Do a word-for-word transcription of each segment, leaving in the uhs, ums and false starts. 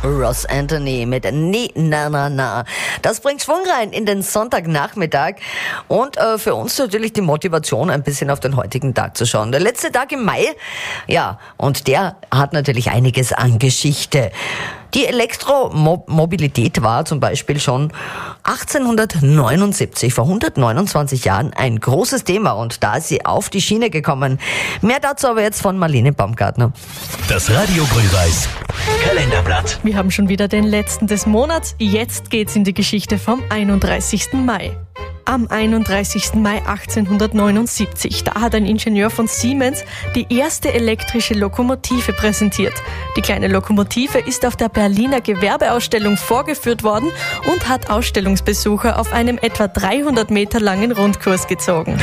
Ross Anthony mit Nee, na, na, na. Das bringt Schwung rein in den Sonntagnachmittag und äh, für uns natürlich die Motivation, ein bisschen auf den heutigen Tag zu schauen. Der letzte Tag im Mai, ja, und der hat natürlich einiges an Geschichte. Die Elektromobilität war zum Beispiel schon achtzehnhundertneunundsiebzig, vor hundertneunundzwanzig Jahren, ein großes Thema und da ist sie auf die Schiene gekommen. Mehr dazu aber jetzt von Marlene Baumgartner. Das Radio Grün-Weiß Kalenderblatt. Wir haben schon wieder den letzten des Monats. Jetzt geht's in die Geschichte vom einunddreißigsten Mai. Am einunddreißigsten Mai achtzehnhundertneunundsiebzig, da hat ein Ingenieur von Siemens die erste elektrische Lokomotive präsentiert. Die kleine Lokomotive ist auf der Berliner Gewerbeausstellung vorgeführt worden und hat Ausstellungsbesucher auf einem etwa dreihundert Meter langen Rundkurs gezogen.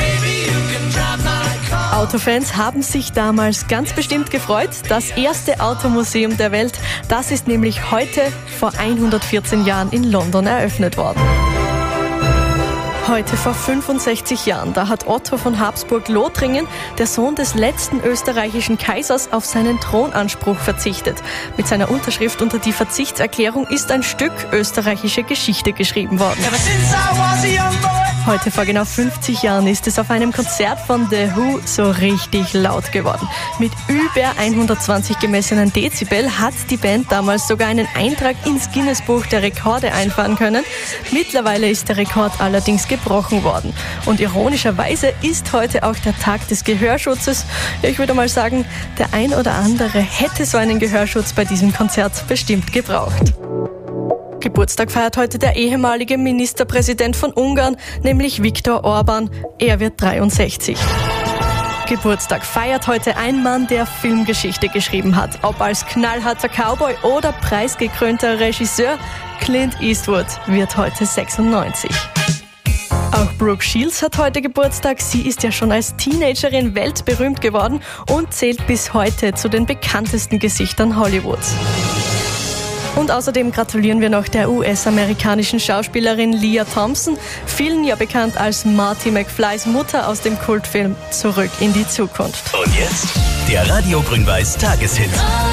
Autofans haben sich damals ganz bestimmt gefreut. Das erste Automuseum der Welt, das ist nämlich heute vor hundertvierzehn Jahren in London eröffnet worden. Heute vor fünfundsechzig Jahren, da hat Otto von Habsburg-Lothringen, der Sohn des letzten österreichischen Kaisers, auf seinen Thronanspruch verzichtet. Mit seiner Unterschrift unter die Verzichtserklärung ist ein Stück österreichische Geschichte geschrieben worden. Heute vor genau fünfzig Jahren ist es auf einem Konzert von The Who so richtig laut geworden. Mit über hundertzwanzig gemessenen Dezibel hat die Band damals sogar einen Eintrag ins Guinness-Buch der Rekorde einfahren können. Mittlerweile ist der Rekord allerdings gebrochen worden. Und ironischerweise ist heute auch der Tag des Gehörschutzes. Ich würde mal sagen, der ein oder andere hätte so einen Gehörschutz bei diesem Konzert bestimmt gebraucht. Geburtstag feiert heute der ehemalige Ministerpräsident von Ungarn, nämlich Viktor Orbán. Er wird dreiundsechzig. Geburtstag feiert heute ein Mann, der Filmgeschichte geschrieben hat. Ob als knallharter Cowboy oder preisgekrönter Regisseur, Clint Eastwood wird heute sechsundneunzig. Auch Brooke Shields hat heute Geburtstag. Sie ist ja schon als Teenagerin weltberühmt geworden und zählt bis heute zu den bekanntesten Gesichtern Hollywoods. Und außerdem gratulieren wir noch der U S-amerikanischen Schauspielerin Lea Thompson, vielen ja bekannt als Marty McFlys Mutter aus dem Kultfilm Zurück in die Zukunft. Und jetzt der Radio Grün-Weiß Tageshit.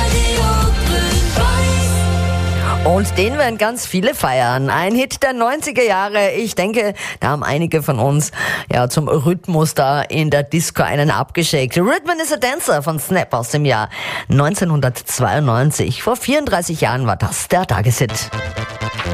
Und den werden ganz viele feiern. Ein Hit der neunziger Jahre. Ich denke, da haben einige von uns ja zum Rhythmus da in der Disco einen abgeschickt. Rhythm is a Dancer von Snap aus dem Jahr neunzehnhundertzweiundneunzig. Vor vierunddreißig Jahren war das der Tageshit.